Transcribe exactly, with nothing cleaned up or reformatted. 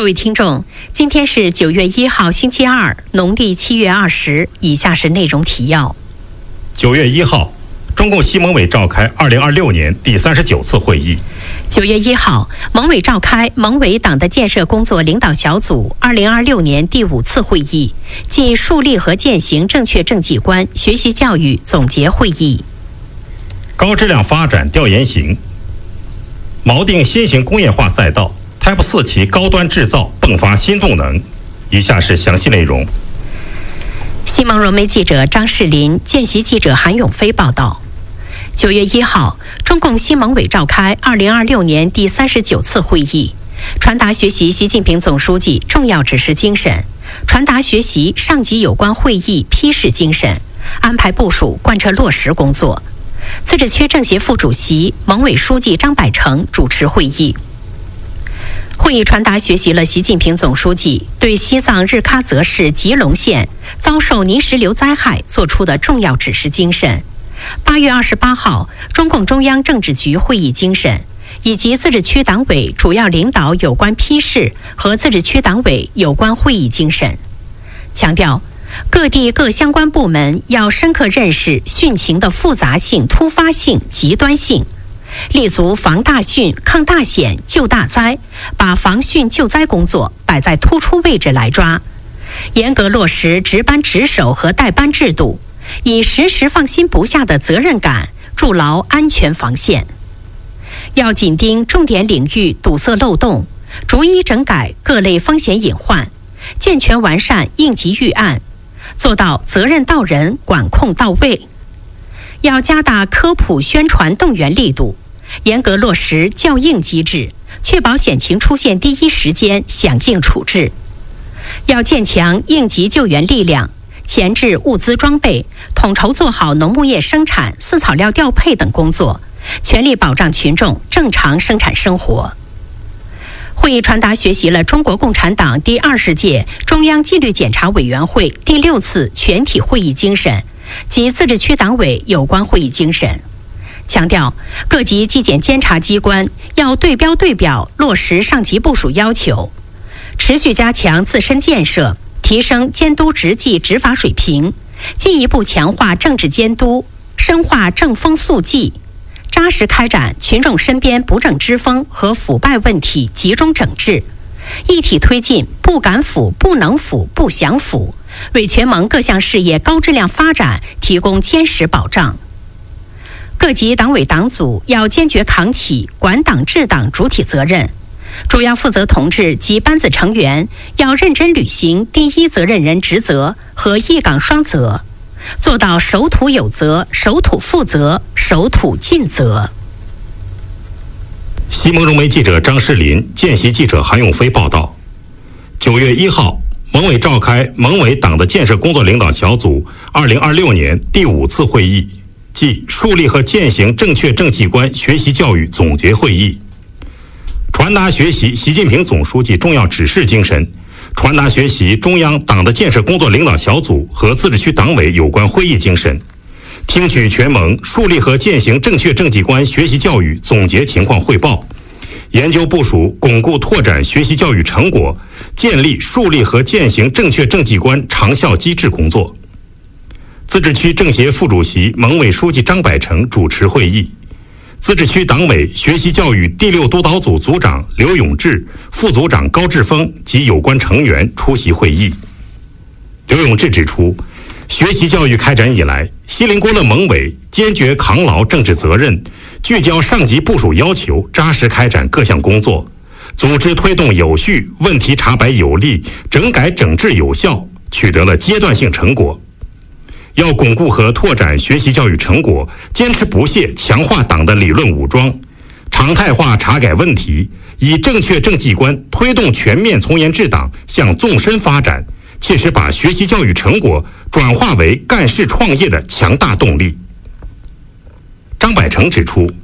位听众，今天是九月一号，星期二，农历七月二十。以下是内容提要： 九月一号，中共西盟委召开二零二六年第三十九次会议。 九月一号，盟委召开盟委党的建设工作领导小组二零二六年第五次会议暨树立和践行正确政绩观学习教育总结会议。 高质量发展调研型，锚定新型工业化赛道 Type 四 期高端制造迸发新动能。以下是详细内容。 西盟融媒记者张世林、见习记者韩永飞报道。九月一号，中共西盟委召开二零二六年第三十九次会议，传达学习习近平总书记重要指示精神，传达学习上级有关会议批示精神，安排部署贯彻落实工作。自治区政协副主席、盟委书记张百成主持会议。会议传达学习了习近平总书记对西藏日喀则市吉隆县遭受泥石流灾害作出的重要指示精神。八月二十八号，中共中央政治局会议精神以及自治区党委主要领导有关批示和自治区党委有关会议精神，强调各地各相关部门要深刻认识汛情的复杂性、突发性、极端性，立足防大汛、抗大险、救大灾，把防汛救灾工作摆在突出位置来抓，严格落实值班值守和带班制度，以时时放心不下的责任感筑牢安全防线。要紧盯重点领域堵塞漏洞，逐一整改各类风险隐患，健全完善应急预案，做到责任到人、管控到位。要加大科普宣传动员力度，严格落实校应机制，确保险情出现第一时间响应处置。要建强应急救援力量，前置物资装备，统筹做好农牧业生产、饲草料调配等工作，全力保障群众正常生产生活。会议传达学习了中国共产党第二十届中央纪律检查委员会第六次全体会议精神及自治区党委有关会议精神，强调各级纪检监察机关要对标对表落实上级部署要求，持续加强自身建设，提升监督执纪执法水平，进一步强化政治监督，深化正风肃纪，扎实开展群众身边不正之风和腐败问题集中整治，一体推进不敢腐、不能腐、不想腐，为全盟各项事业高质量发展提供坚实保障。各级党委党组要坚决扛起管党治党主体责任，主要负责同志及班子成员要认真履行第一责任人职责和一岗双责，做到守土有责、守土负责、守土尽责。 西盟融媒记者张世林、见习记者韩永飞报道。九月一号，盟委召开盟委党的建设工作领导小组二零二六年第五次会议暨树立和践行正确政绩观学习教育总结会议，传达学习习近平总书记重要指示精神，传达学习中央党的建设工作领导小组和自治区党委有关会议精神，听取全盟树立和践行正确政绩观学习教育总结情况汇报，研究部署巩固拓展学习教育成果，建立树立和践行正确政绩观长效机制工作。自治区政协副主席、盟委书记张百成主持会议，自治区党委学习教育第六督导组组长刘永志、副组长高志峰及有关成员出席会议。刘永志指出，学习教育开展以来，锡林郭勒盟委坚决扛牢政治责任，聚焦上级部署要求，扎实开展各项工作，组织推动有序，问题查白有力，整改整治有效，取得了阶段性成果。要巩固和拓展学习教育成果，坚持不懈强化党的理论武装，常态化查改问题，以正确政绩观推动全面从严治党向纵深发展，切实把学习教育成果转化为干事创业的强大动力。张百成指出，